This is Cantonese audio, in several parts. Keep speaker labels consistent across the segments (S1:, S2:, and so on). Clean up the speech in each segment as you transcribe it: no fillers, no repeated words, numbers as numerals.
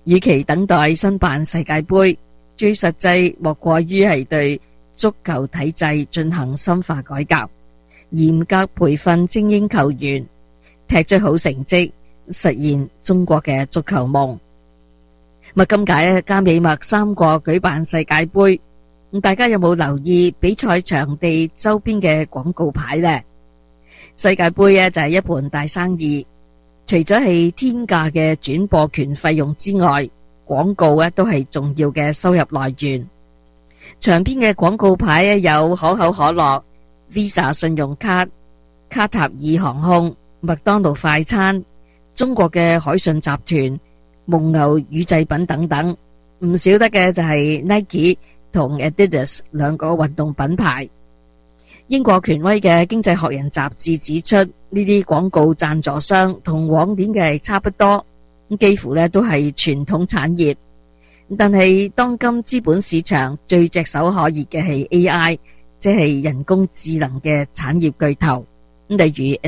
S1: 與其等待申辦世界盃，最實際莫過於係對足球體制進行深化改革，嚴格培訓精英球員，踢出好成績，實現中國嘅足球夢。今屆加美墨三國舉辦世界盃，大家有冇留意比賽場地周邊嘅廣告牌呢？世界盃就係一盤大生意，除咗係天價嘅轉播權費用之外，廣告都係重要嘅收入來源。場邊嘅廣告牌有可口可樂、Visa 信用卡、卡塔爾航空、麥當勞快餐、中國嘅海信集團、蒙牛乳製品等等，唔少得嘅就係 Nike 同 Adidas 兩個運動品牌。英國權威嘅經濟學人雜誌指出，呢啲廣告贊助商同往年嘅係差不多，幾乎都係傳統產業。但係當今資本市場最炙手可熱嘅係 AI， 即係人工智能嘅產業巨頭，例如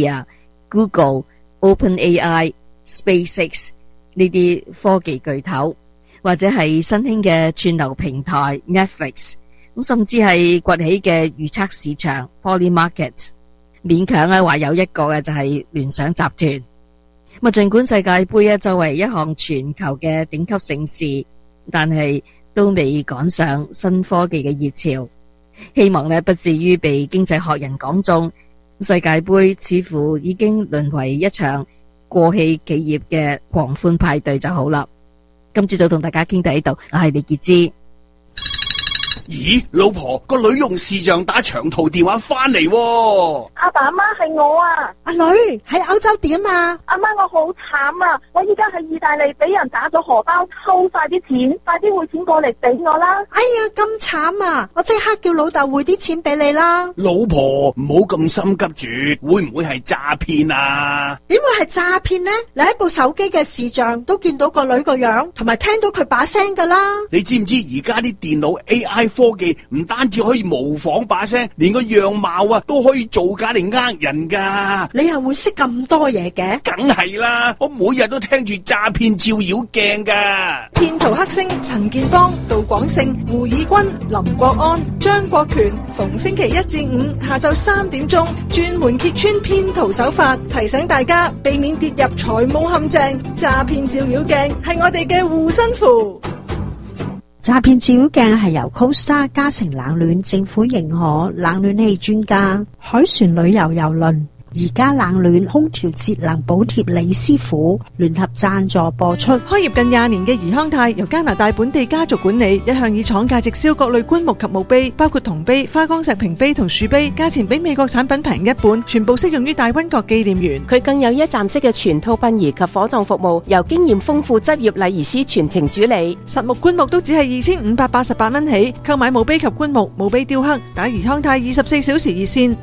S1: Nvidia、Google、OpenAI、SpaceX 呢啲科技巨頭，或者係新興嘅串流平台 Netflix， 甚至係崛起嘅預測市場 Polymarket， 勉強話有一個嘅就係聯想集團。儘管世界盃作為一項全球嘅頂級盛事，但係都未趕上新科技嘅熱潮。希望不至於被經濟學人講中，世界盃似乎已經淪為一場過氣企業嘅狂歡派對就好啦。今朝早同大家傾到呢度，我係李潔芝。
S2: 咦，老婆，個女用視像打長途電話翻嚟喎。
S3: 阿爸阿媽，係我啊。
S4: 阿女喺歐洲點啊？
S3: 阿媽，我好慘啊！我依家喺意大利俾人打咗荷包，偷晒啲錢，快啲匯錢過嚟俾我啦！
S4: 哎呀，咁慘啊！我即刻叫老豆匯啲錢俾你啦。
S2: 老婆，唔好咁心急住，會唔會係詐騙啊？
S4: 點會係詐騙呢？你喺部手機嘅視像都見到個女個樣，同埋聽到佢把聲噶啦。
S2: 你知唔知而家啲電腦 AI 科技唔單止可以模仿把聲，連個樣貌都可以造假嚟呃人噶。
S4: 你又會識咁多嘢嘅？
S2: 梗係啦，我每日都聽住詐騙照妖鏡噶。
S5: 騙徒黑星陳建邦、杜廣勝、胡以軍、林國安、張國權，逢星期一至五下晝3點鐘，專門揭穿騙徒手法，提醒大家避免跌入財務陷阱。詐騙照妖鏡係我哋嘅護身符。
S4: 詐騙照妖鏡係由 CoStar 嘉誠冷暖政府認可冷暖氣專家海船旅遊郵輪而家冷暖空調節能補貼李師傅聯合贊助播出。
S5: 開業近20年嘅怡康泰由加拿大本地家族管理，一向以廠價直銷各類棺木及墓碑，包括銅碑、花崗石屏碑同樹碑，價錢比美國產品平一半，全部適用於大溫國紀念園。
S6: 佢更有一站式嘅全套殯儀及火葬服務，由經驗豐富執業禮儀師全程主理。
S5: 實木棺木都只係2588蚊起，購買墓碑及棺木、墓碑雕刻，打怡康泰24小時熱線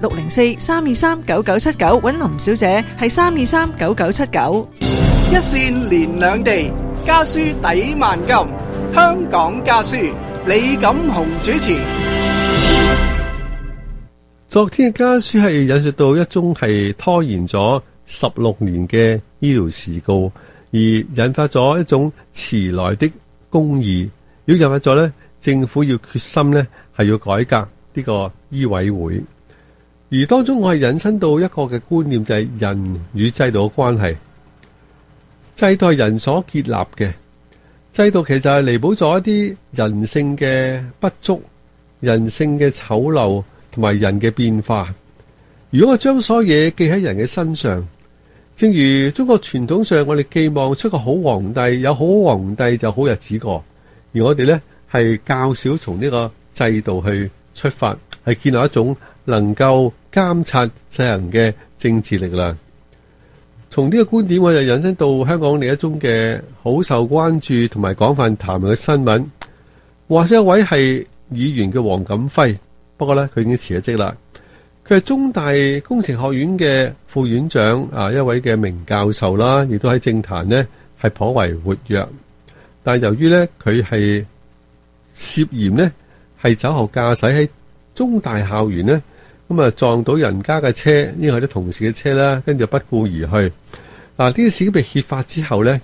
S5: 604-323-9979。揾林小姐係323-9979。
S7: 一線連兩地，家書抵萬金。香港家書，李錦雄主持。
S8: 昨天嘅家書係引述到一宗係拖延咗16年嘅醫療事故，而引發咗一種遲來的公義，要引發咗呢政府要決心呢係要改革呢個醫委會。而當中我係引申到一個嘅觀念，就係人與制度嘅關係。制度係人所建立嘅，制度其實係彌補咗一啲人性嘅不足、人性嘅醜陋同埋人嘅變化。如果我將所有嘢記喺人嘅身上，正如中國傳統上我哋寄望出個好皇帝，有好皇帝就好日子過，而我哋呢係較少從呢個制度去出發，係建立一種能夠監察制衡嘅政治力量。從呢個觀點，我就引申到香港另一宗嘅好受關注同埋廣泛談論嘅新聞。話說一位係議員嘅黃錦輝，不過呢，佢已經辭咗職啦。佢係中大工程學院嘅副院長啊，一位嘅名教授啦，亦都喺政壇呢係頗為活躍。但係由於呢，佢係涉嫌呢係酒後駕駛喺中大校園呢，咁啊撞到人家嘅車，因為係啲同事嘅車啦，跟住不顧而去。呢啲事件被揭發之後呢，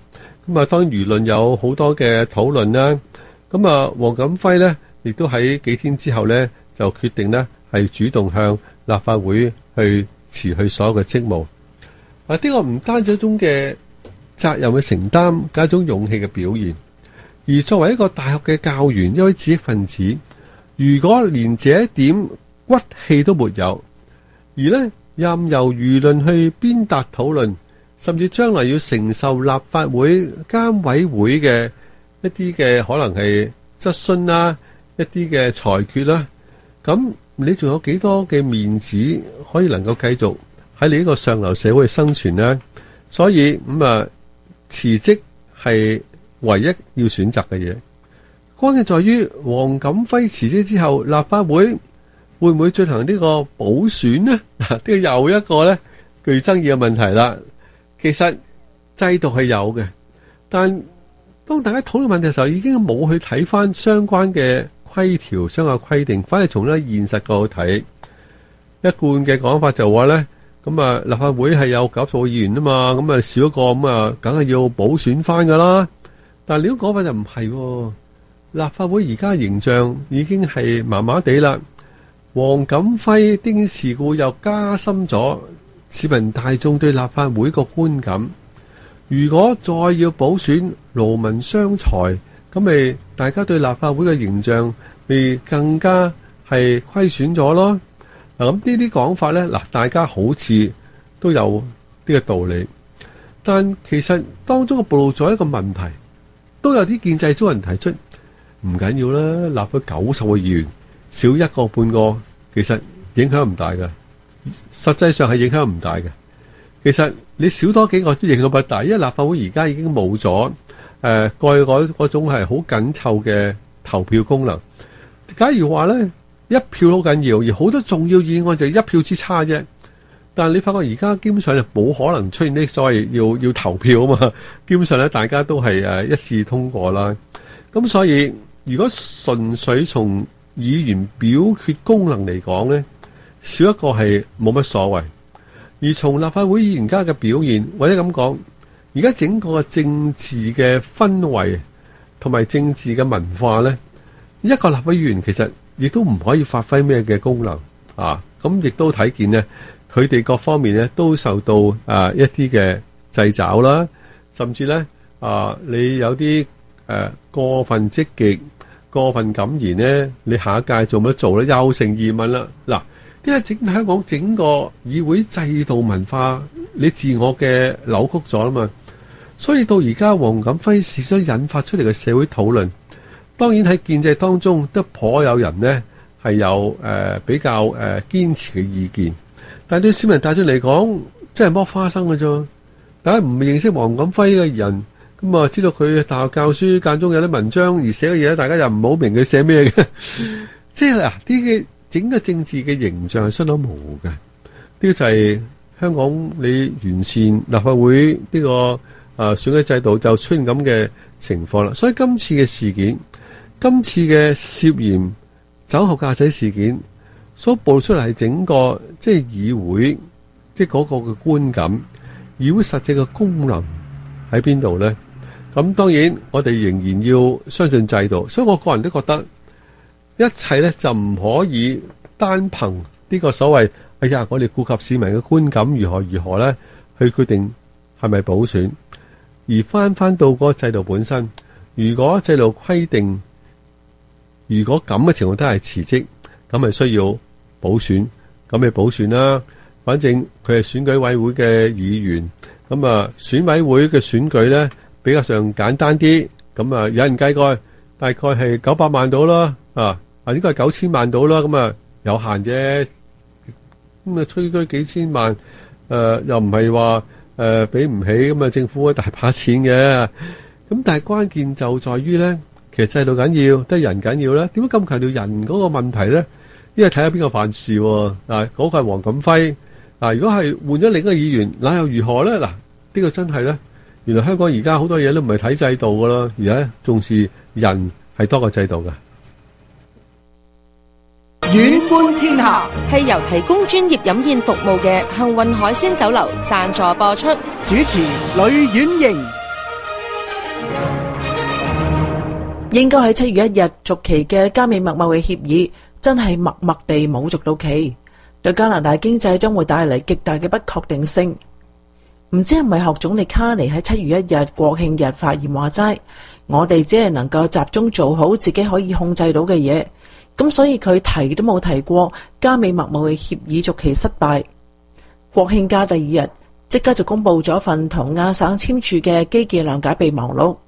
S8: 咁啊，當然輿論有好多嘅討論啦。咁啊，黃錦輝呢亦都喺幾天之後呢，就決定呢係主動向立法會去辭去所有嘅職務。呢個唔單止一種嘅責任嘅承擔，係一種勇氣嘅表現。而作為一個大學嘅教員，一位知識分子，如果連這一點骨氣都沒有，而呢任由輿論去鞭撻討論，甚至將來要承受立法會監委會嘅一啲嘅可能係質詢啦，一啲嘅裁決啦，咁你仲有幾多嘅面子可以能夠繼續喺你呢個上流社會生存呢？所以辭職係唯一要選擇嘅嘢。關鍵在於黃錦輝辭職之後，立法會會唔會進行呢個補選呢？呢個又一個呢具爭議嘅問題啦。其實制度係有嘅，但當大家討論問題嘅時候，已經冇去睇翻相關嘅規條、相關規定，反而從咧現實角度睇。一貫嘅講法就話呢，咁立法會係有90個議員啊嘛，咁少一個咁梗係要補選翻噶啦。但係呢個講法就唔係喎，立法會而家形象已經係麻麻地啦。黃錦輝呢件事故又加深咗市民大眾對立法會個觀感。如果再要補選勞民傷財，咁咪大家對立法會嘅形象咪更加係虧損咗咯。嗱，咁呢啲講法呢，嗱，大家好似都有呢個道理，但其實當中嘅暴露咗一個問題，都有啲建制中人提出，唔緊要啦，立咗90個議員，少一個半個，其實影響唔大嘅，實際上係影響唔大嘅。其實你少多幾個都影響不大，因為立法會而家已經冇咗過去嗰種係好緊湊嘅投票功能。假如話呢，一票好緊要，而好多重要議案就一票之差啫。但係你發覺而家基本上就冇可能出現啲所謂要投票啊嘛，基本上咧大家都係一致通過啦。咁所以如果純粹從議員表決功能嚟講呢，少一個係冇乜所謂。而從立法會議員家嘅表現，或者咁講，而家整個政治嘅氛圍同埋政治嘅文化呢，一個立法會議員其實亦都唔可以發揮咩嘅功能啊。咁亦都睇見呢，佢哋各方面呢都受到一啲嘅掣肘啦，甚至呢你有啲過分積極、過分敢言呢，你下一屆做乜做呢？又成疑問啦。嗱，因為香港整個議會制度文化，你自我嘅扭曲咗啦嘛，所以到而家黃錦輝事所引發出嚟嘅社會討論，當然喺建制當中都頗有人呢係有比較堅持嘅意見，但對市民大眾嚟講，真係剝花生嘅啫。大家唔認識黃錦輝嘅人，咁知道佢大學教書，間中有啲文章而寫嘅嘢，大家又唔好明佢寫咩嘅，即係嗱啲嘅。整個政治嘅形象係相當模糊嘅，呢個就係香港你完善立法會呢個選舉制度就出現咁嘅情況啦。所以今次嘅事件，今次嘅涉嫌酒後駕駛事件，所暴露出嚟係整個即係議會即係嗰個嘅觀感，議會實際嘅功能喺邊度呢？咁當然我哋仍然要相信制度，所以我個人都覺得。一切咧就唔可以單憑呢個所謂，哎呀，我哋顧及市民嘅觀感如何咧，去決定係咪補選，而翻到嗰個制度本身。如果制度規定，如果咁嘅情況都係辭職，咁咪需要補選，咁咪補選啦。反正佢係選舉委會嘅議員，咁選委會嘅選舉咧比較上簡單啲，咁有人計過大概係900萬到啦，應該係9000萬到啦，咁有限啫，咁吹噓幾千萬，又唔係話俾唔起，咁政府大把錢嘅，咁但係關鍵就在於咧，其實制度緊要，得人緊要咧，點解咁強調人嗰個問題咧？因為睇下邊個犯事喎，嗰個係黃錦輝，如果係換咗另一個議員，那又如何咧？呢個真係咧，原來香港而家好多嘢都唔係睇制度噶啦，而家重視人係多過制度噶。
S7: 遠觀天下
S9: 係由提供專業飲宴服務嘅幸運海鮮酒樓贊助播出。
S7: 主持呂婉瑩。
S10: 應該喺7月1日續期嘅加美貿易協議真係默默地冇續到期，對加拿大經濟將會帶嚟極大嘅不確定性。唔知係咪學總理卡尼喺7月1日國慶日發言話齋，我哋只係能夠集中做好自己可以控制到嘅嘢，咁所以佢提都冇提過加美貿易協議續期失敗。國慶假第2日即刻就公布咗份同亞省簽署嘅基建諒解備忘錄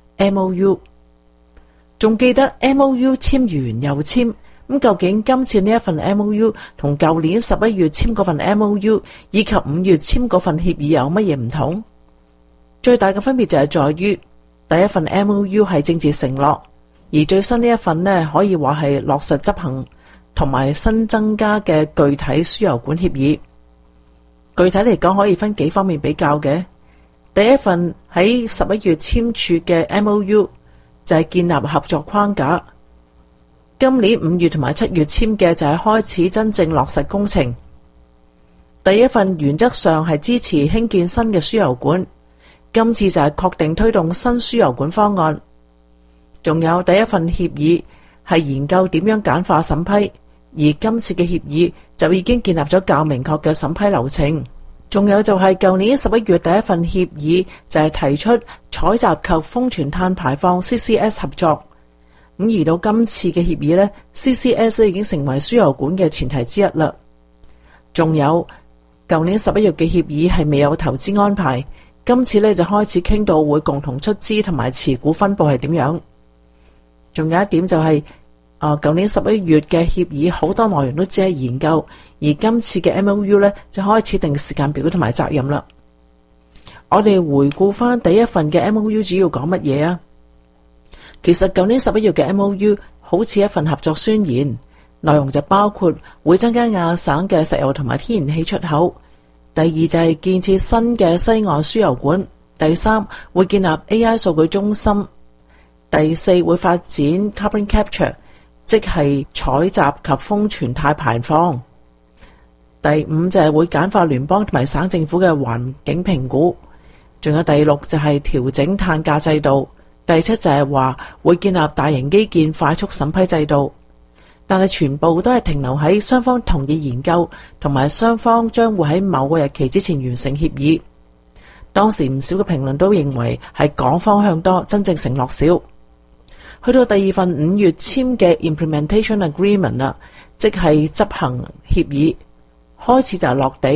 S10: MOU。仲記得 MOU 簽完又簽，咁究竟今次呢一份 MOU 同舊年11月簽嗰份 MOU 以及5月簽嗰份協議有乜嘢唔同？最大嘅分別就係在於，第一份 MOU 係政治承諾，而最新呢一份呢可以話係落實執行同埋新增加嘅具體輸油管協議。具體嚟講可以分幾方面比較嘅。第一份喺11月簽署嘅 MOU 就係建立合作框架，今年5月同埋7月簽嘅就係開始真正落實工程。第一份原則上係支持興建新嘅輸油管，今次就係確定推動新輸油管方案。仲有第一份協議係研究點樣簡化審批，而今次嘅協議就已經建立咗較明確嘅審批流程。仲有就係舊年11月第一份協議就係提出採集及封存碳排放 CCS 合作，咁而到今次嘅協議呢 CCS 已經成為輸油管嘅前提之一啦。仲有舊年11月嘅協議係未有投資安排，今次呢就開始傾到會共同出資同埋持股分佈係點樣。仲有一點就係舊年11月嘅協議好多內容都只係研究，而今次嘅 MOU 呢就開始定時間表同埋責任啦。我哋回顧翻第一份嘅 MOU 主要講乜嘢啊？其實舊年11月嘅 MOU 好似一份合作宣言，內容就包括會增加亞省嘅石油同埋天然氣出口，第二就係建設新嘅西岸輸油管，第三會建立 AI 數據中心，第四會發展 carbon capture，即係採集及封存碳排放。第五就係會簡化聯邦同埋省政府嘅環境評估，仲有第六就係調整碳價制度，第七就係話會建立大型基建快速審批制度。但係全部都係停留喺雙方同意研究，同埋雙方將會喺某個日期之前完成協議。當時唔少嘅評論都認為係講方向多，真正承諾少。去到第二份5月簽嘅 Implementation Agreement 啦，即係執行協議，開始就係落地。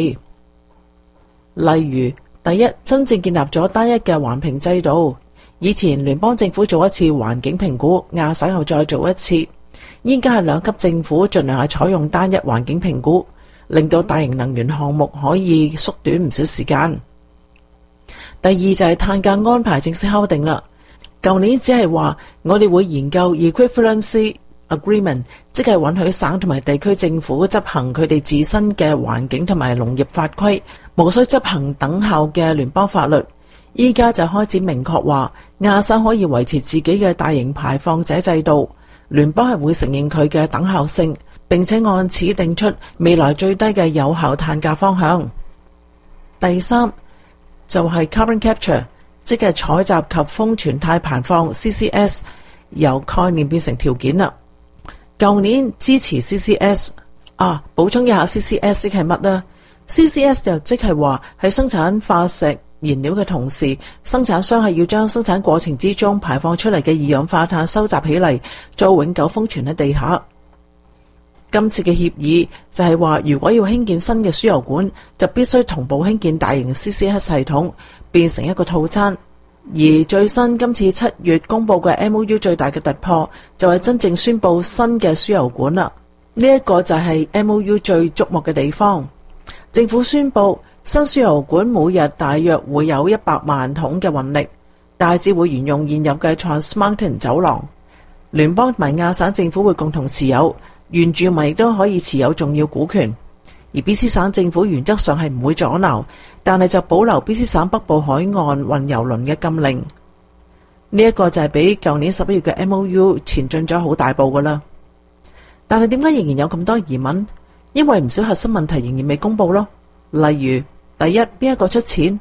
S10: 例如，第一，真正建立咗單一嘅環評制度。以前聯邦政府做一次環境評估，亞省後再做一次。依家係兩級政府盡量係採用單一環境評估，令到大型能源項目可以縮短唔少時間。第二就係碳價安排正式敲定啦。舊年只係話我哋會研究 Equivalency Agreement， 即係允許省同埋地區政府執行佢哋自身嘅環境同埋農業法規，無需執行等效嘅聯邦法律。依家就開始明確話亞省可以維持自己嘅大型排放者制度，聯邦係會承認佢嘅等效性，並且按此定出未來最低嘅有效碳價方向。第三就係 Carbon Capture， 即係採集及封存碳排放 CCS， 由概念變成條件啦。舊年支持 CCS， 補充一下 CCS 即係乜呢？ CCS 就即係話喺生產化石燃料嘅同時，生產商係要將生產過程之中排放出嚟嘅二氧化碳收集起嚟，再永久封存喺地下。今次嘅協議就係話，如果要興建新嘅輸油管，就必須同步興建大型 CCS 系統，變成一個套餐。而最新今次7月公布嘅 MOU 最大嘅突破，就係真正宣布新嘅輸油管啦。呢一個就係 MOU 最矚目嘅地方。政府宣布新輸油管每日大約會有100萬桶嘅運力，大致會沿用現有嘅 Trans Mountain 走廊。聯邦同埋亞省政府會共同持有，原住民亦都可以持有重要股權。而 BC 省政府原則上係唔會阻撓，但係就保留 BC 省北部海岸運油輪嘅禁令。呢一個就係比舊年11月嘅 MOU 前進咗好大步噶啦。但係點解仍然有咁多疑問？因為唔少核心問題仍然未公布咯。例如，第一，邊一個出錢？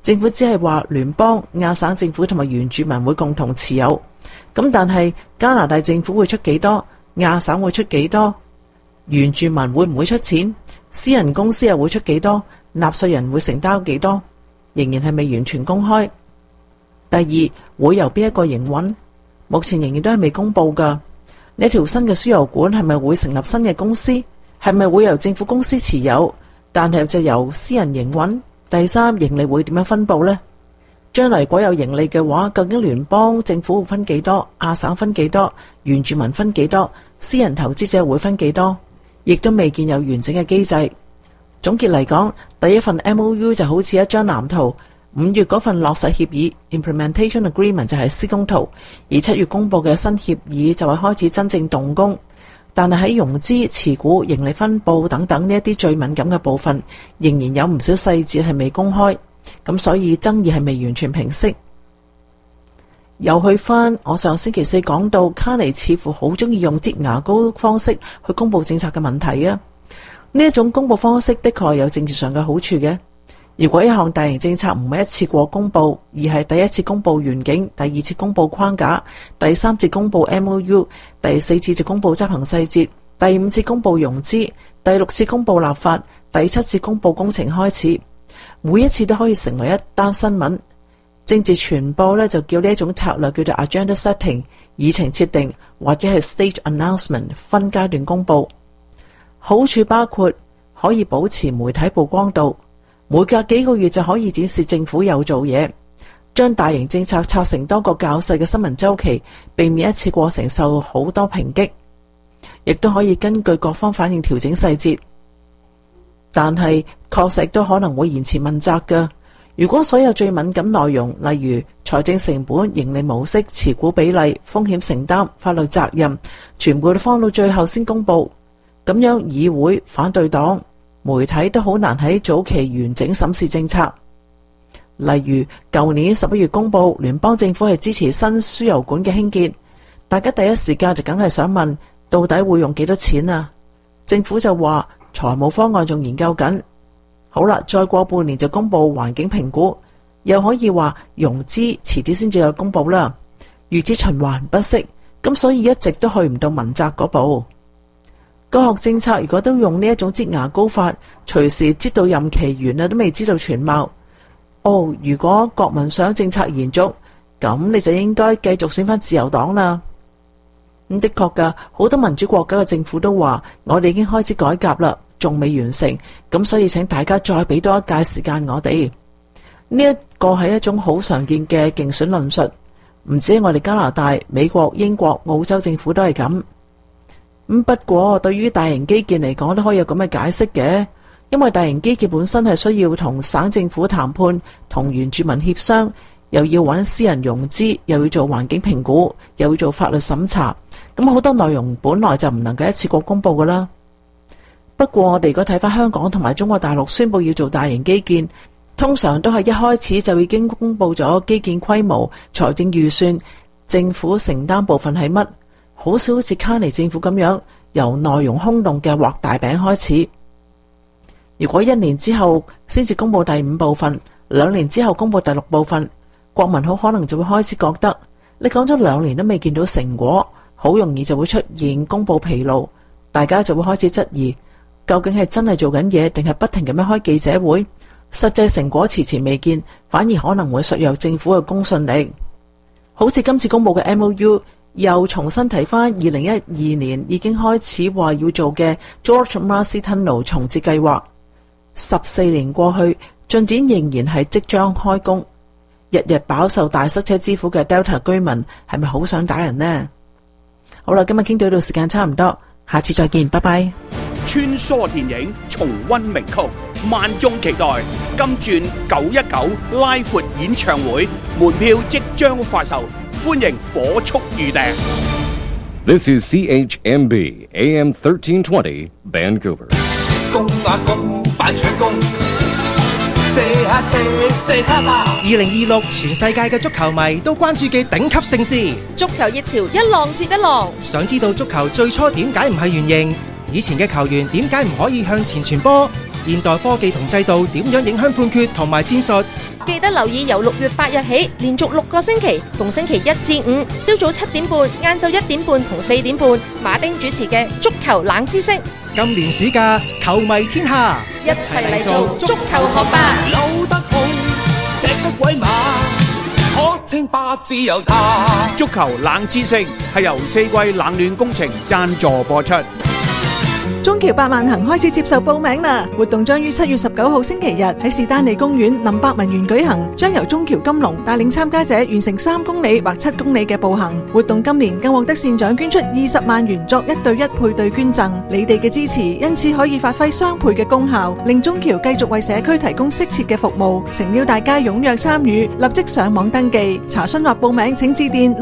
S10: 政府只係話聯邦、亞省政府同埋原住民會共同持有。咁但係加拿大政府會出幾多？亞省會出幾多？原住民會唔會出錢？私人公司又會出幾多？納稅人會承擔幾多？仍然係未完全公開。第二，會由邊一個營運？目前仍然都係未公布㗎。呢條新嘅輸油管係咪會成立新嘅公司？係咪會由政府公司持有，但係就由私人營運？第三，盈利會點樣分佈呢？將來如果有盈利嘅話，究竟聯邦政府會分幾多？亞省分幾多？原住民分幾多？私人投資者會分幾多？亦都未見有完整嘅機制。總結嚟講，第一份 MOU 就好似一張藍圖，5月嗰份落實協議 Implementation Agreement 就係施工圖，而7月公佈嘅新協議就係開始真正動工。但係喺融資、持股、盈利分佈等等呢一啲最敏感嘅部分，仍然有唔少細節係未公開，咁所以爭議係未完全平息。又去翻我上星期四講到，卡尼似乎好中意用擠牙膏方式去公佈政策嘅問題啊！呢一種公佈方式的確有政治上嘅好處嘅。如果一項大型政策唔係一次過公佈，而係第一次公佈願景，第二次公佈框架，第三次公佈 MOU， 第四次就公佈執行細節，第五次公佈融資，第六次公佈立法，第七次公佈工程開始，每一次都可以成為一單新聞。政治傳播呢，就叫呢一種策略叫做 agenda setting， 議程設定，或者係 stage announcement， 分階段公佈。好處包括可以保持媒體曝光度，每隔幾個月就可以展示政府有做嘢，將大型政策拆成多個較細嘅新聞週期，避免一次過承受好多抨擊，亦都可以根據各方反應調整細節。但係確實都可能會延遲問責㗎。如果所有最敏感內容，例如財政成本、盈利模式、持股比例、風險承擔、法律責任，全部都放到最後先公佈，咁樣議會、反對黨、媒體都好難喺早期完整審視政策。例如舊年11月公佈聯邦政府係支持新輸油管嘅興建，大家第一時間就梗係想問，到底會用幾多錢啊？政府就話財務方案仲研究緊。好啦，再過半年就公佈環境評估，又可以話融資遲啲先至有公佈啦。如此循環不息，咁所以一直都去唔到問責嗰步。各項政策如果都用呢一種擠牙膏法，隨時擠到任期完啦都未知道全貌。如果國民想政策延續，咁你就應該繼續選翻自由黨啦。咁的確㗎，好多民主國家嘅政府都話，我哋已經開始改革啦，仲未完成，咁所以請大家再俾多一屆時間我哋。呢一個係一種好常見嘅競選論述，唔止我哋加拿大、美國、英國、澳洲政府都係咁。不過對於大型基建嚟講都可以有咁嘅解釋嘅，因為大型基建本身係需要同省政府談判，同原住民協商，又要揾私人融資，又要做環境評估，又要做法律審查，咁好多內容本來就唔能夠一次過公佈噶啦。不過我哋如果睇翻香港同埋中國大陸宣佈要做大型基建，通常都係一開始就已經公佈咗基建規模、財政預算、政府承擔部分係乜，好少好似卡尼政府咁樣由內容空洞嘅畫大餅開始。如果1年之後先至公佈第5部分，2年之後公佈第6部分，國民好可能就會開始覺得你講咗2年都未見到成果，好容易就會出現公佈疲勞，大家就會開始質疑究竟係真係做緊嘢，定係不停咁樣開記者會，實際成果遲遲未見，反而可能會削弱政府嘅公信力。好似今次公佈嘅 MOU 又重新提翻2012年已經開始話要做嘅 George Massey Tunnel 重設計劃，14年過去，進展仍然係即將開工。日日飽受大塞車之苦嘅 Delta 居民係咪好想打人呢？好啦，今日傾到呢度時間差唔多，下次再見，拜拜。
S2: 穿梭電影，重溫名曲，萬眾期待金鑽919拉闊演唱會，門票即將發售，歡迎火速預訂。
S11: This is CHMB AM 1320 Vancouver。
S12: 公啊公，快搶攻！射下射，射下吧！2026全世界嘅足球迷都關注嘅頂級盛事，
S9: 足球熱潮一浪接一浪。
S12: 想知道足球最初點解唔係圓形？以前嘅球員點解唔可以向前傳波？ 現代科技同制度點樣影響判決同埋戰術。
S9: 記得留意由6月8日起，連續6個星期，逢星期1至5，朝早7點半、晏晝1點半同4點半，馬丁主持嘅足球冷知識。
S12: 今年暑假，球迷天下，
S9: 一齊嚟做足球學霸。
S13: 扭得好，隻得鬼馬，可稱霸自由他。
S2: 足球冷知識係由4季冷暖工程贊助播出。
S5: 中橋百萬行開始接受報名啦！活動將於7月19號星期日喺士丹利公園林百文園舉行，將由中橋金龍帶領參加者完成3公里或7公里嘅步行。活動今年更獲得善長捐出20萬元作1對1配對捐贈，你哋嘅支持因此可以發揮雙倍嘅功效，令中橋繼續為社區提供適切嘅服務。誠邀大家踴躍參與，立即上網登記查詢或報名，請致電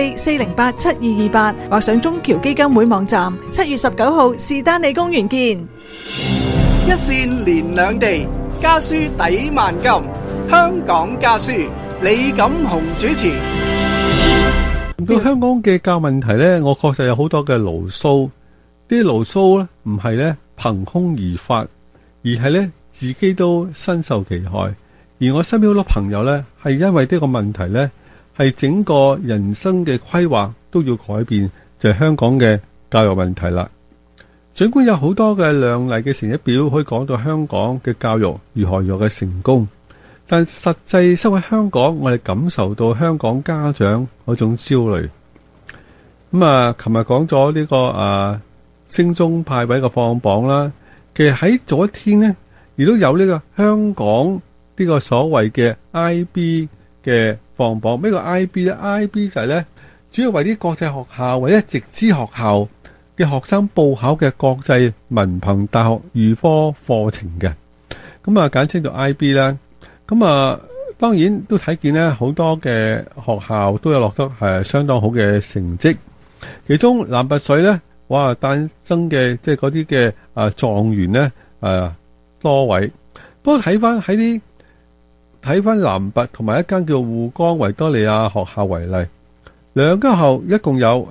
S5: 604-408-7228或上中橋基金會網站。7月19號士丹利公園見。
S7: 一線連兩地，家書抵萬金。香港家書，李錦雄主持。
S8: 到香港嘅教問題呢，我確實有好多嘅牢騷，啲牢騷呢唔係呢憑空而發，而係呢自己都身受其害。而我身邊好多朋友呢，係因為呢個問題呢，係整個人生嘅規劃都要改變，就係香港嘅教育問題啦。儘管有好多嘅亮麗嘅成績表可以講到香港嘅教育如何嘅成功，但實際生活喺香港，我哋感受到香港家長嗰種焦慮。咁啊，琴日講咗呢個升中派位嘅放榜啦，其實喺早一天呢，亦都有呢個香港呢個所謂嘅 IB 嘅放榜。咩叫 IB 呢？ IB 就係呢，主要為啲國際學校或者直資學校嘅學生報考嘅國際文憑大學預科課程嘅，咁啊簡稱做 IB 啦。咁啊，當然都睇見咧，好多嘅學校都有落得相當好嘅成績。其中南拔水咧，哇誕生嘅即係嗰啲嘅狀元咧多位。不過睇翻南拔同埋一間叫滬江維多利亞學校為例，兩間學校一共有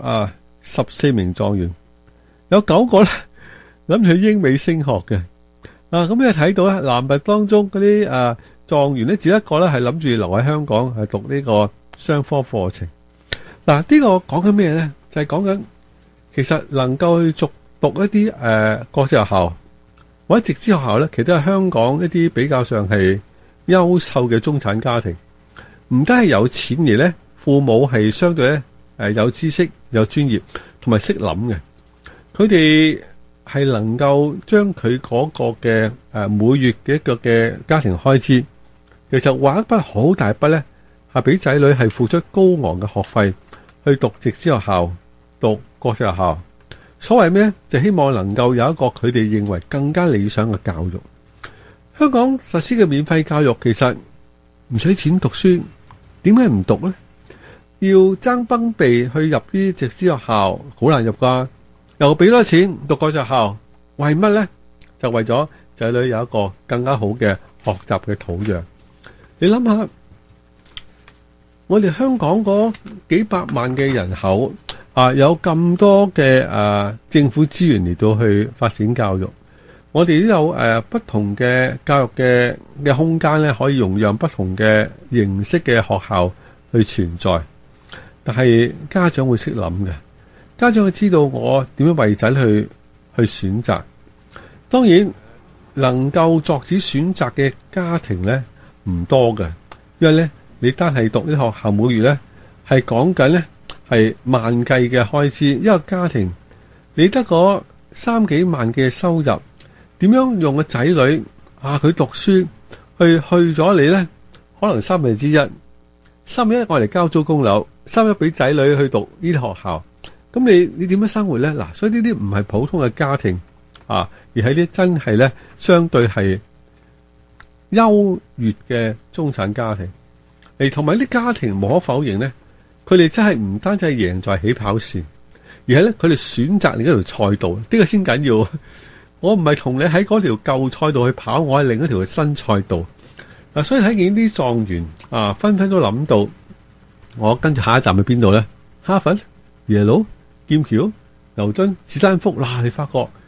S8: 14名狀元。有9個咧諗住去英美升學嘅，咁你睇到咧南拔當中嗰啲狀元咧，只一個咧係諗住留喺香港係讀呢個雙科課程。呢個講緊咩咧？就係講緊其實能夠去讀一啲國際學校或者直資學校咧，其實都係香港一啲比較上係優秀嘅中產家庭，唔單係有錢而咧，父母係相對咧有知識、有專業同埋識諗嘅。佢哋係能夠將佢嗰個嘅每月嘅一個嘅家庭開支，其實劃一筆好大筆咧，係俾仔女係付出高昂嘅學費去讀直資學校、讀國際學校。所謂咩？就希望能夠有一個佢哋認為更加理想嘅教育。香港實施嘅免費教育其實唔使錢讀書，點解唔讀呢？要爭崩鼻去入啲直資學校，好難入㗎。又俾多錢讀國際學校，為乜呢？就為咗仔女有一個更加好嘅學習嘅土壤。你諗下，我哋香港嗰幾百萬嘅人口有咁多嘅政府資源嚟到去發展教育，我哋都有不同嘅教育嘅空間咧，可以容讓不同嘅形式嘅學校去存在。但係家長會識諗嘅。家長會知道我點樣為仔去選擇，當然能夠作此選擇嘅家庭呢唔多嘅，因為呢你單係讀啲學校每月呢係講緊呢係萬計嘅開支，一個家庭你得嗰3幾萬嘅收入，點樣用個仔女佢讀書去咗你呢？可能1/3，我嚟交租供樓，1/3俾仔女去讀呢啲學校。咁你點樣生活呢？所以呢啲唔係普通嘅家庭而係啲真係呢相對係優越嘅中產家庭。同埋啲家庭無可否認呢，佢哋真係唔單止係贏在起跑線，而係呢佢哋選擇另一條賽道，呢個先緊要。我唔係同你喺嗰條舊賽道去跑，我係另一條新賽道。所以睇見啲狀元紛紛都諗到，我跟住下一站去邊度呢？哈佛、耶魯、劍橋、牛津、史丹福啦，你發覺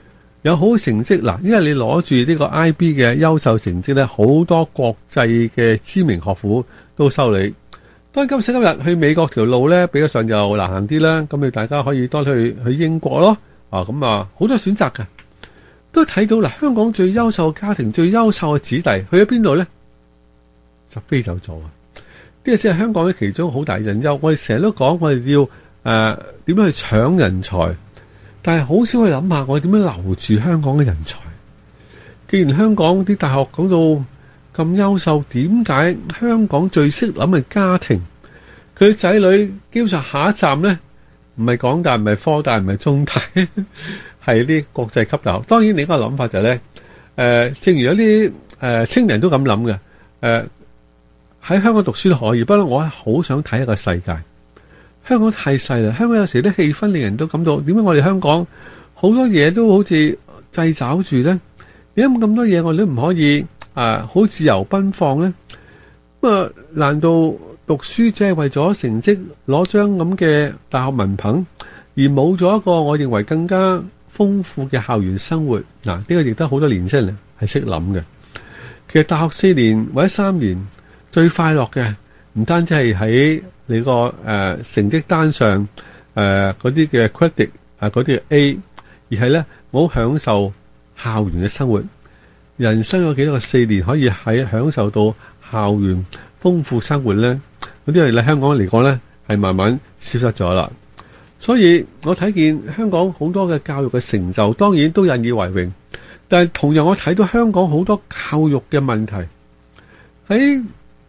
S8: 有好成績嗱，因為你攞住呢個 IB 嘅優秀成績咧，好多國際嘅知名學府都收你。當然今時今日去美國條路咧比較上就難行啲啦，咁你大家可以多去英國咯。咁好多選擇嘅，都睇到啦。香港最優秀嘅家庭、最優秀嘅子弟去咗邊度咧？就飛走咗啊！呢個只係香港嘅其中好大隱憂。我哋成日都講，我哋要點樣去搶人才。但係好少去諗下，我哋點樣留住香港嘅人才？既然香港啲大學講到咁優秀，點解香港最識諗嘅家庭，佢嘅仔女基本上下一站呢，唔係港大，唔係科大，唔係中大，係啲國際級大學。當然另一個諗法就係呢，正如有啲青年都咁諗嘅，喺香港讀書都可以，不過我係好想睇一個世界。香港太細啦，香港有時啲氣氛令人都感到，點解我哋香港好多嘢都好似掣肘住呢？點解咁多嘢我哋都唔可以好自由奔放呢？難道讀書只係為咗成績攞張咁嘅大學文憑，而冇咗一個我認為更加豐富嘅校園生活？嗱，呢個亦都好多年輕人係識諗嘅。其實大學4年或者3年最快樂嘅，唔單止係喺你個成績單上嗰啲嘅 credit 嗰啲 A， 而係咧我好享受校園嘅生活。人生有幾多個4年可以喺享受到校園豐富生活咧？嗰啲喺香港嚟講咧係慢慢消失咗啦。所以我睇見香港好多嘅教育嘅成就，當然都引以為榮。但係同樣我睇到香港好多教育嘅問題。喺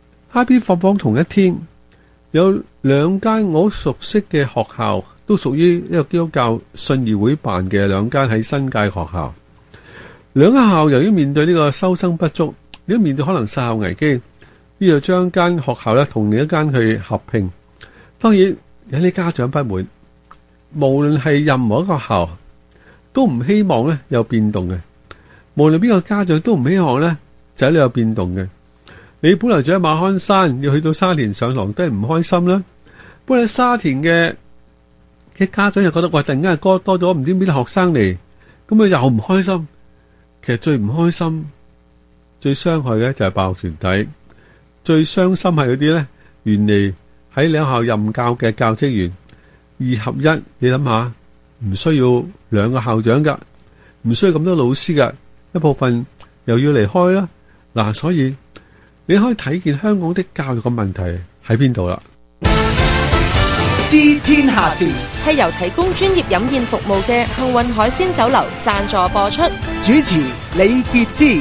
S8: IB 放榜同一天，有2間我好熟悉嘅學校，都屬於一個基督教信義會辦嘅2間喺新界學校。2間學校由於面對呢個收生不足，亦都面對可能殺校危機，於是將間學校咧同另一間去合併。當然有啲家長不滿，無論係任何一個學校都唔希望咧有變動嘅。無論邊個家長都唔希望咧仔女有變動嘅。你本來住喺馬鞍山，要去到沙田上堂都係唔開心啦。本來沙田嘅家長又覺得突然間多咗唔知邊啲學生嚟，咁佢又唔開心。其實最唔開心、最傷害嘅就係辦學團體，最傷心係嗰啲咧，原嚟喺兩校任教嘅教職員2合1，你諗下，唔需要2個校長噶，唔需要咁多老師噶，一部分又要離開啦。嗱，所以你可以睇見香港的教育嘅問題喺邊度啦。
S7: 知天下事
S9: 係由提供專業飲宴服務嘅幸運海鮮酒樓贊助播出。
S7: 主持李傑之。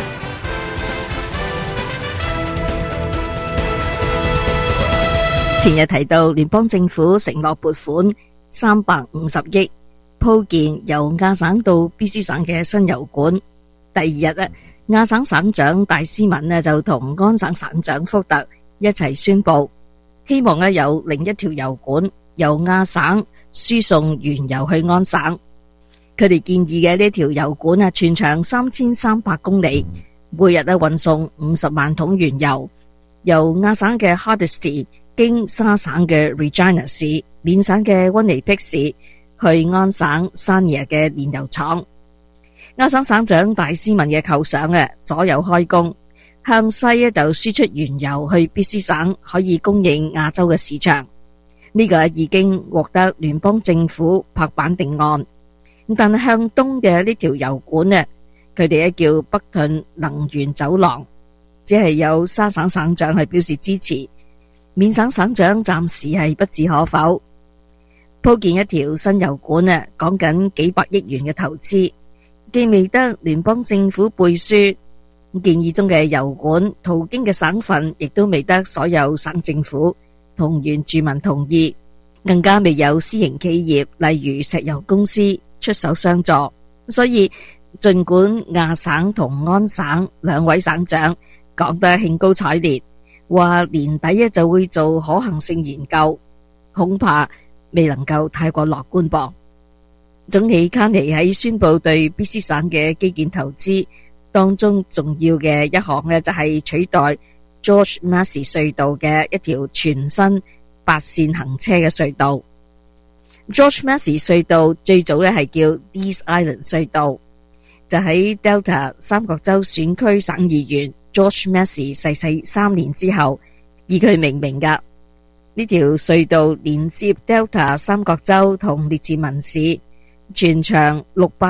S1: 前日提到聯邦政府承諾撥款350億鋪建由亞省到 BC 省嘅新油管。第2日咧，亞省省長戴斯文咧就同安省省長福特一齊宣布，希望咧有另一條油管由亞省輸送原油去安省。佢哋建議嘅呢條油管啊，全長3300公里，每日咧運送50萬桶原油，由亞省嘅 Hardisty 經沙省嘅 Regina 市、緬省嘅溫尼碧市去安省 Sarnia 嘅煉油廠。亞省省長戴斯文嘅構想嘅左右開弓，向西咧就輸出原油去 BC 省，可以供應亞洲嘅市場。呢個已經獲得聯邦政府拍板定案。但係向東嘅呢條油管呢，佢哋咧叫北頓能源走廊，只係有沙省省長係表示支持，緬省省長暫時係不置可否。鋪建一條新油管呢，講緊幾百億元嘅投資，既未得聯邦政府背書，建議中嘅油管途經嘅省份亦都未得所有省政府同原住民同意，更加未有私營企業例如石油公司出手相助。所以儘管亞省同安省2位省長講得興高采烈，話年底就會做可行性研究，恐怕未能夠太過樂觀噃。總理卡尼喺宣布對 BC 省嘅基建投資當中重要嘅一項呢，就係取代 George Massey 隧道嘅一條全新8線行車嘅隧道。George Massey 隧道最早咧係叫 Dease Island 隧道， 就喺 Delta 三角洲選區省議員 George Massey 逝世3年之後，以佢命名㗎。呢條隧道連接 Delta 三角洲同列治文市，全長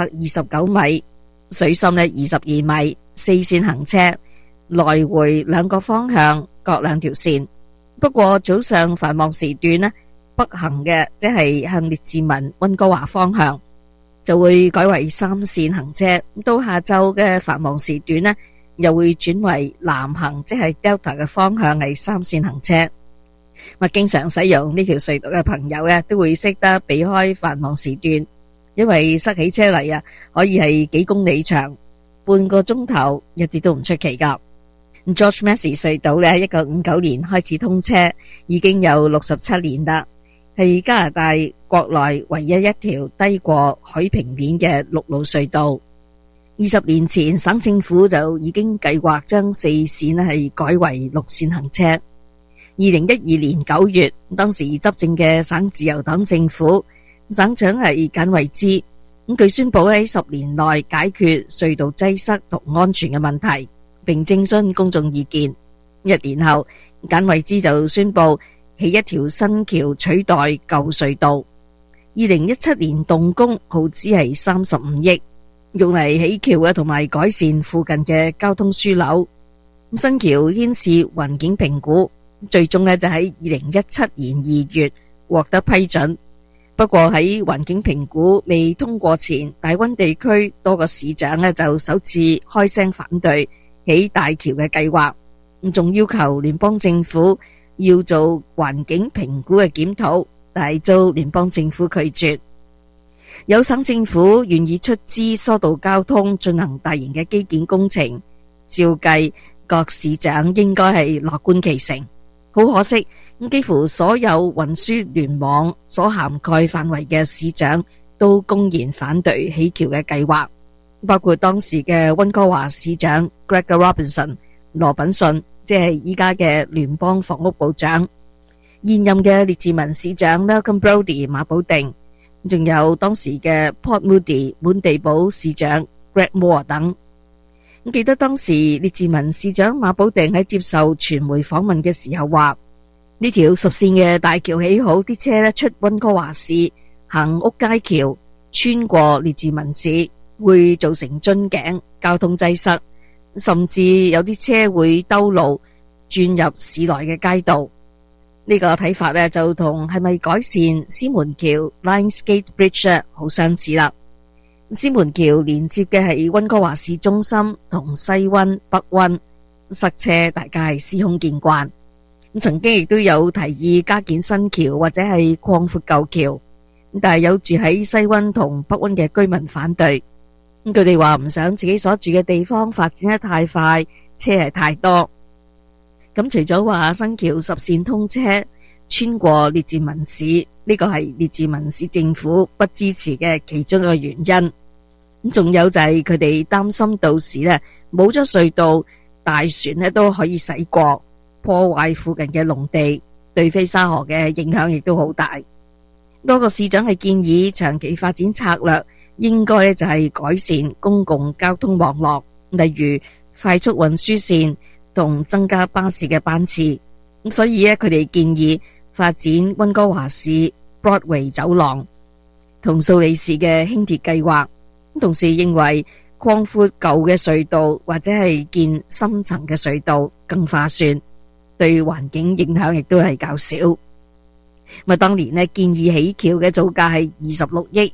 S1: 629米，水深22米，4線行車，來回2個方向，各2條線。不過早上繁忙時段呢，北行嘅即係向列治文溫哥華方向，就會改為3線行車。到下晝嘅繁忙時段呢，又會轉為南行，即係 Delta 嘅方向係3線行車。經常使用呢條隧道嘅朋友呢，都會識得避開繁忙時段，因為塞起車嚟可以係幾公里長，半個鐘頭一啲都唔出奇噶。George Massey 隧道呢，1959年開始通車，已經有67年啦，係加拿大國內唯一一條低過海平面嘅陸路隧道。20年前，省政府就已經計劃將4線係改為6線行車。2012年9月，當時執政嘅省自由黨政府省長係簡惠茲，佢宣布喺10年內解決隧道擠塞同安全嘅問題，並徵詢公眾意見。1年後，簡惠茲就宣布起一條新橋取代舊隧道。2017年動工，耗資係35億，用嚟起橋嘅同埋改善附近嘅交通樞紐。新橋牽涉環境評估，最終呢就喺2017年2月獲得批准。不過喺環境評估未通過前，大溫地區多個市長呢就首次開聲反對起大橋嘅計劃，仲要求聯邦政府要做環境評估嘅檢討，但係遭聯邦政府拒絕。有省政府願意出資疏導交通，進行大型嘅基建工程，照計各市長應該係樂觀其成。好可惜，幾乎所有運輸聯網所涵蓋範圍嘅市長都公然反對起橋嘅計劃，包括當時嘅溫哥華市長 Gregor Robertson 羅品遜，即係依家嘅聯邦房屋部長；現任嘅列治文市長 Malcolm Brody 馬保定，仲有當時嘅 Port Moody 滿地堡市長 Greg Moore 等。記得當時列治文市長馬保定喺接受傳媒訪問嘅時候話，呢條10線嘅大橋起好，啲車咧出溫哥華市行屋街橋，穿過列治文市，會造成樽頸、交通擠塞，甚至有啲車會兜路轉入市內嘅街道。呢個睇法咧就同係咪改善獅門橋 Lions Gate Bridge 好相似啦。獅門橋連接嘅係溫哥華市中心同西溫、北溫，塞車大家係司空見慣。曾經亦都有提議加建新橋或者係擴闊舊橋，但係有住喺西溫同北溫嘅居民反對。佢哋話唔想自己所住嘅地方發展得太快，車係太多。咁除咗話新橋10線通車穿過列治文市，呢個係列治文市政府不支持嘅其中一個原因。仲有就係佢哋擔心到時呢冇咗隧道，大船呢都可以駛過，破壞附近嘅農地，對菲沙河嘅影響亦都好大。多個市長係建議長期發展策略應該就係改善公共交通網絡，例如快速運輸線同增加巴士嘅班次。所以呢佢哋建議發展溫哥華市 Broadway 走廊同蘇黎世嘅輕鐵計劃，同時認為擴闊舊嘅隧道或者係建深層嘅隧道更划算，對環境影響亦都係較少。當年呢建議起橋嘅造價係26億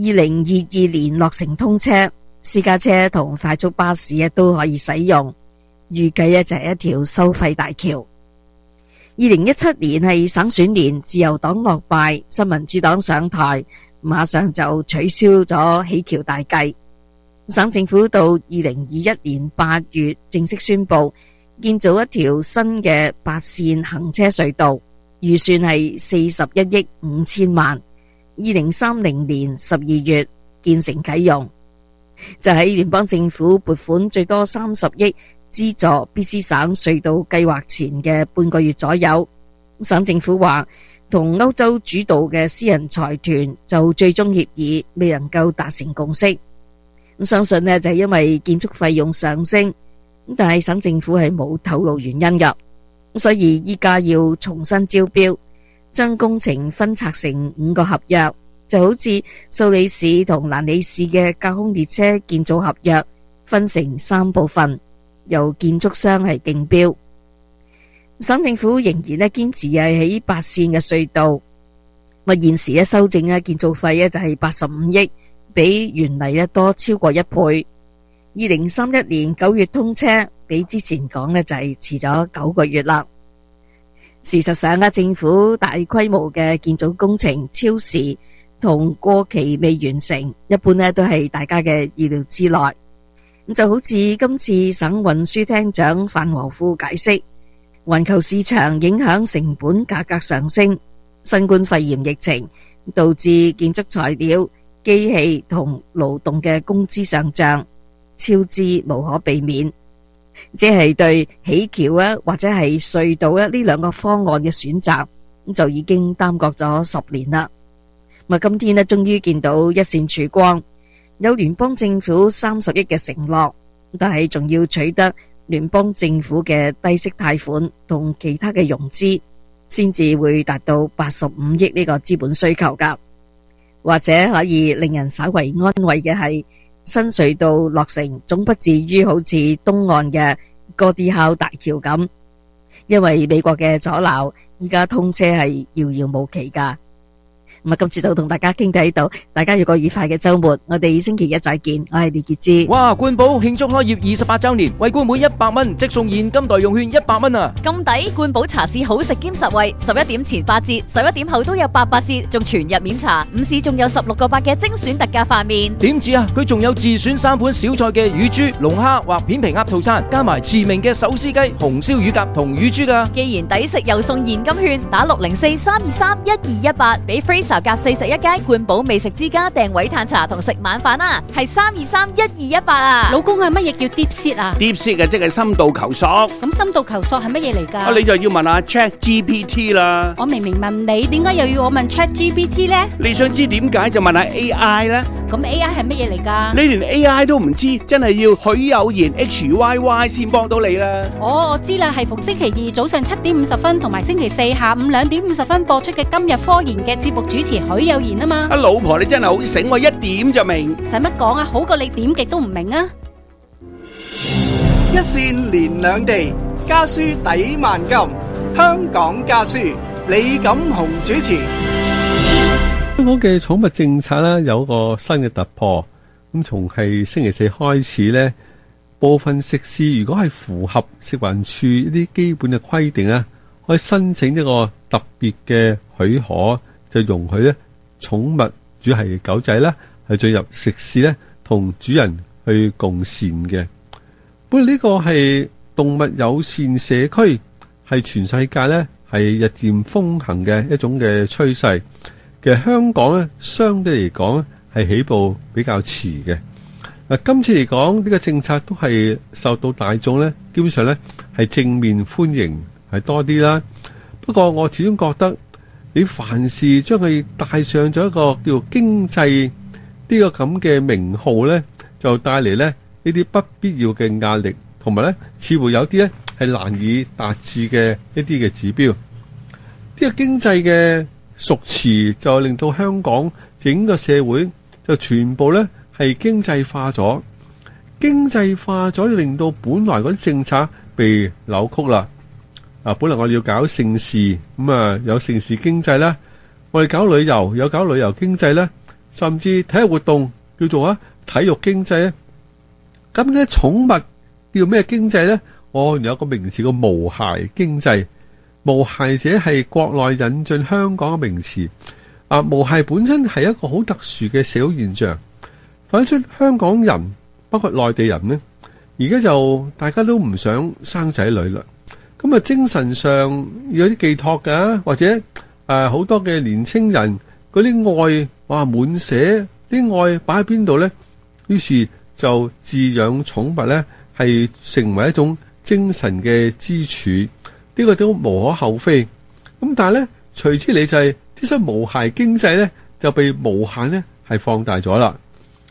S1: ，2022年落成通車，私家車同快速巴士都可以使用，預計就係一條收費大橋。2017年係省選年，自由黨落敗，新民主黨上台，馬上就取消咗起橋大計。省政府到2021年8月正式宣布建造一條新嘅8線行車隧道，預算係41億5千萬，2030年12月建成啟用。就喺聯邦政府撥款最多30億資助 BC 省隧道計劃前嘅半個月左右，省政府話同歐洲主導嘅私人財團就最終協議未能夠達成共識。 咁相信呢就係因為建築費用上升，但係省政府係冇透露原因噶，所以依家要重新招標，將工程分拆成5個合約，就好似蘇黎世同蘭里市嘅架空列車建造合約分成3部分，由建築商係競標。省政府仍然呢堅持係喺8線嘅隧道，現時修正建造費就係85億，比原嚟多超過1倍。2031年9月通車，比之前講就係遲咗9個月啦。事實上政府大規模嘅建造工程超時同過期未完成，一般都係大家嘅意料之內。咁就好似今次省運輸廳長范和富解釋，環球市場影響成本價格上升，新冠肺炎疫情導致建築材料、機器同勞動嘅工資上漲，超支無可避免。即係對起橋或者係隧道呢2個方案嘅選擇，就已經耽擱咗10年啦。今天終於見到一線曙光，有聯邦政府30億嘅承諾，但係仲要取得聯邦政府嘅低息貸款同其他嘅融資，先至會達到85億呢個資本需求噶。或者可以令人稍為安慰嘅係，新隧道落成總不至於好似東岸嘅哥迪考大橋咁，因為美國嘅阻撓，依家通車係遙遙無期噶。今次就同大家傾到呢度，大家有個愉快嘅周末，我哋星期一再見。我係李潔芝。
S14: 哇！冠寶慶祝開業28周年，為冠每100蚊即送現金代用券100蚊啊！
S15: 咁抵！冠寶茶市好食兼實惠，11點前8折，11點後都有88折，仲全日免查。午市仲有16個8嘅精選特價飯麵。
S14: 點止啊！佢仲有自選3款小菜嘅乳豬、龍蝦或片皮鴨套餐，加埋馳名嘅手撕雞、紅燒乳鴿同乳豬噶。
S15: 既然抵食又送現金券，打604-323-1218俾 Fraser夾41街冠寶美食之家訂位嘆茶同食晚飯啊，係323-1218啊！
S16: 老公係乜嘢叫 deep seat 啊
S2: ？deep seat 即係深度求索。
S16: 咁深度求索係乜嘢嚟㗎？
S2: 你就要問下 ChatGPT 啦。
S16: 我明明問你，點解又要我問 ChatGPT 呢？
S2: 你想知點解就問下 AI 啦。
S16: 咁 AI 係乜嘢嚟㗎？
S2: 你連 AI 都唔知，真係要許有言 HYY 先幫到你啦。
S16: 我知啦，係逢星期二早上7點50分同埋星期4下午2點50分播出嘅今日科研嘅節目主持許有言啊嘛。
S2: 老婆你真係好醒，我一點就明。
S16: 使乜講啊？好過你點極都唔明啊！
S7: 一線連兩地，家書抵萬金。香港家書，李錦雄主持。
S8: 香港嘅寵物政策呢，有個新嘅突破，咁從係星期4開始呢，部分食肆如果係符合食環署一啲基本嘅規定啊，可以申請一個特別嘅許可，就容許呢寵物主要係狗仔啦，係進入食肆呢同主人去共膳嘅。不過呢個係動物友善社區，係全世界呢係日漸風行嘅一種嘅趨勢。其實香港咧，相對嚟講咧係起步比較遲嘅。今次嚟講呢個政策都係受到大眾咧，基本上咧係正面歡迎係多啲啦。不過我始終覺得，你凡事將佢帶上咗一個叫做經濟呢個咁嘅名號咧，就帶嚟咧呢啲不必要嘅壓力，同埋咧似乎有啲咧係難以達至嘅一啲嘅指標。呢個經濟嘅屬詞就令到香港整個社會就全部咧係經濟化咗，經濟化咗令到本來嗰啲政策被扭曲啦。本來我哋要搞盛事，有盛事經濟啦，我哋搞旅遊有搞旅遊經濟啦，甚至體育活動叫做體育經濟咧。咁咧寵物叫咩經濟咧？有個名詞叫無孩經濟。無孩者係國內引進香港嘅名詞，無孩本身係一個好特殊嘅社會現象，反映出香港人包括內地人呢，而家就大家都唔想生仔女啦。咁精神上有啲寄託㗎，或者好多嘅年青人嗰啲愛滿瀉，啲愛擺喺邊度呢？於是就飼養寵物呢，係成為一種精神嘅支柱。呢個都無可厚非，咁但係咧，隨之你就係呢種無孩經濟咧，就被無限咧係放大咗啦。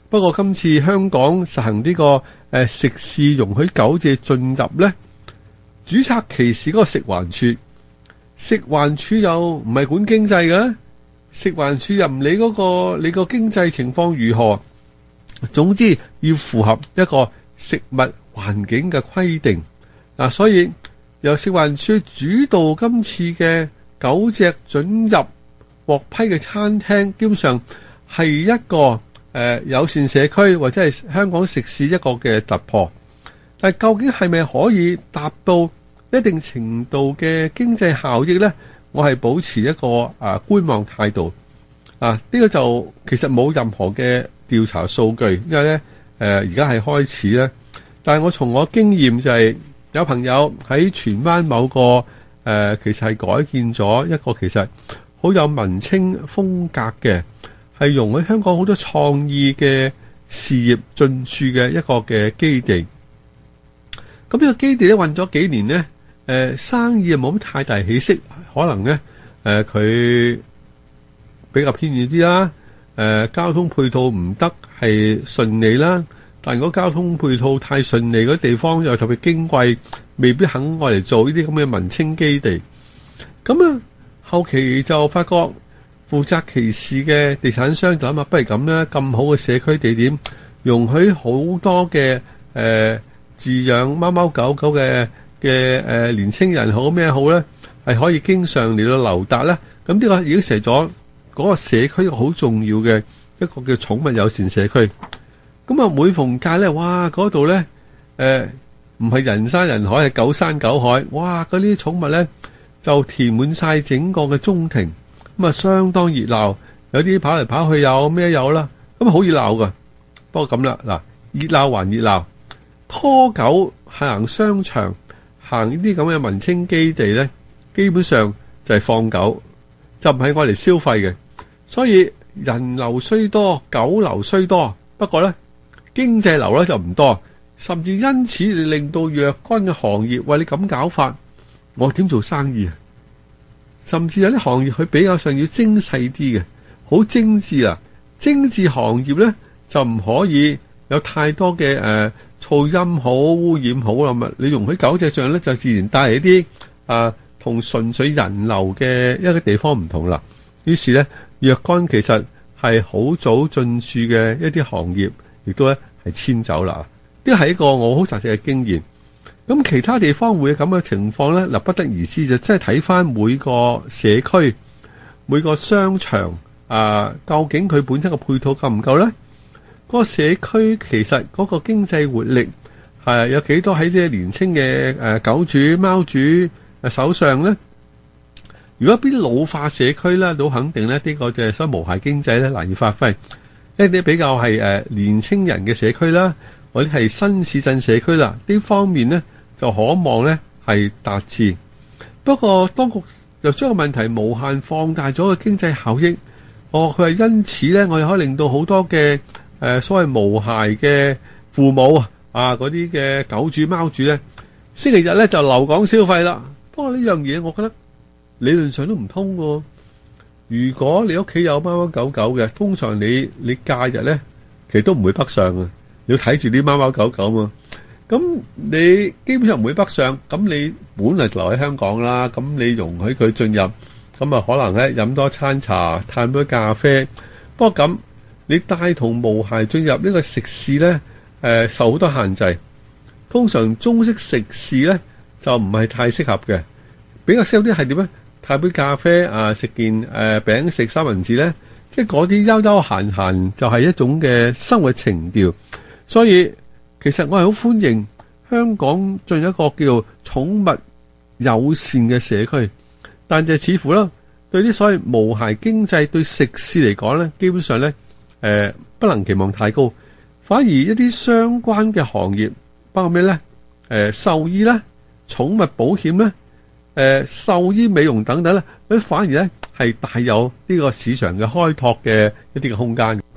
S8: 不過今次香港實行呢個食肆容許狗隻進入呢，註冊歧視嗰個食環署又唔係管經濟嘅，食環署又唔理你個經濟情況如何，總之要符合一個食物環境嘅規定。所以由食環署主導今次嘅狗隻准入獲批嘅餐廳，基本上係一個友善社區或者係香港食肆一個嘅突破。但係究竟係咪可以達到一定程度嘅經濟效益呢？我係保持一個觀望態度。呢個就其實冇任何嘅調查數據，因為呢而家係開始呢。但係我從我經驗就係有朋友喺荃灣某個其實係改建咗一個其實好有文青風格嘅，係容許香港好多創意嘅事業進駐嘅一個嘅基地。咁呢個基地咧運咗幾年呢，生意又冇乜太大起色，可能呢佢比較偏遠啲啦，交通配套唔得係順利啦。但如果交通配套太順利，嗰地方又特別矜貴，未必肯愛嚟做呢啲咁嘅文青基地。咁後期就發覺負責歧視嘅地產商就諗下，不如咁啦，咁好嘅社區地點，容許好多嘅飼養貓貓狗狗嘅年青人好咩好咧，係可以經常嚟到留達啦。咁呢個已經成咗嗰個社區好重要嘅一個叫寵物友善社區。咁每逢假咧，哇嗰度咧唔係人山人海，係狗山狗海。哇！嗰啲寵物咧就填滿晒整個嘅中庭，相當熱鬧。有啲跑嚟跑去，有咩有啦，咁好熱鬧噶。不過咁啦，嗱，熱鬧還熱鬧，拖狗行商場，行呢啲咁嘅文青基地咧，基本上就係放狗，就唔係愛嚟消費嘅。所以人流雖多，狗流雖多，不過咧經濟流咧就唔多。甚至因此令到若干嘅行業，喂，你咁搞法，我點做生意啊？甚至有啲行業佢比較上要精細啲嘅，好精緻啊！精緻行業咧就唔可以有太多嘅噪音好、污染好啦。你容許狗隻上咧，就自然帶嚟一啲同純粹人流嘅一個地方唔同啦。於是咧，若干其實係好早進駐嘅一啲行業，亦都咧係遷走啦。呢係一個我好實際嘅經驗。咁其他地方會有咁嘅情況呢？不得而知，就真係睇翻每個社區、每個商場究竟佢本身嘅配套夠唔夠呢？嗰個社區其實嗰個經濟活力係有幾多喺啲年輕嘅狗主、貓主手上呢？如果邊老化社區呢，都肯定呢，呢個就係所謂無懈經濟呢難以發揮。一啲比較係年青人嘅社區啦，或者係新市鎮社區啦，呢方面呢就可望呢係達至。不過當局就將個問題無限放大咗個經濟效益。佢係因此呢，我哋可以令到好多嘅所謂無懈嘅父母嗰啲嘅狗主貓主呢，星期日呢就留港消費啦。不過呢樣嘢，我覺得理論上都唔通喎。如果你屋企有貓貓狗狗嘅，通常你假日呢，其實都唔會北上啊。你要睇住啲貓貓狗狗嘛。咁你基本上唔會北上，咁你本嚟留喺香港啦。咁你容許佢進入，咁可能呢飲多餐茶，嘆多咖啡。不過咁你帶同無懈進入呢個食肆呢，受好多限制。通常中式食肆呢，就唔係太適合嘅，比較適合啲係點呢？嘆杯咖啡食件餅，食三文治呢，即係嗰啲悠悠閒閒就係一種嘅生活情調。所以其實我係好歡迎香港進入一個叫寵物友善嘅社區，但就似乎啦，對啲所謂無懈經濟對食肆嚟講呢，基本上呢不能期望太高，反而一啲相關嘅行業，包括咩呢？獸醫啦、寵物保險啦、獸醫美容等等咧，反而呢係大有呢個市場嘅開拓嘅一啲嘅空間。